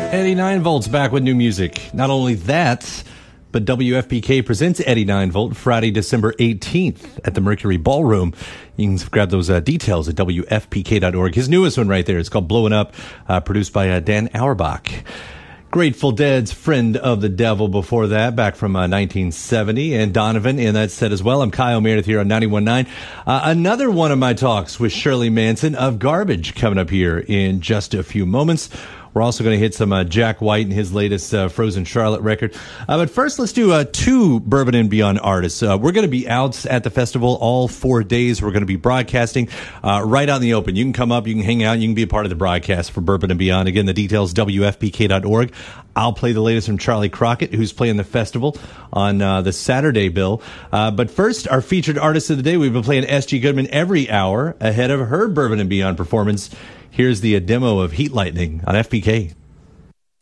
Eddie 9 Volt's back with new music. Not only that, but WFPK presents Eddie 9 Volt Friday, December 18th at the Mercury Ballroom. You can grab those details at WFPK.org. His newest one right there is called Blowing Up, produced by Dan Auerbach. Grateful Dead's Friend of the Devil before that, back from 1970, and Donovan in that set as well. I'm Kyle Meredith here on 91.9. Another one of my talks with Shirley Manson of Garbage coming up here in just a few moments. We're also going to hit some Jack White and his latest Frozen Charlotte record. But first, let's do two Bourbon and Beyond artists. We're going to be out at the festival all 4 days. We're going to be broadcasting right out in the open. You can come up, you can hang out, you can be a part of the broadcast for Bourbon and Beyond. Again, the details, WFPK.org. I'll play the latest from Charlie Crockett, who's playing the festival on the Saturday bill. But first, our featured artist of the day, we've been playing S.G. Goodman every hour ahead of her Bourbon and Beyond performance. Here's the demo of Heat Lightning on FPK.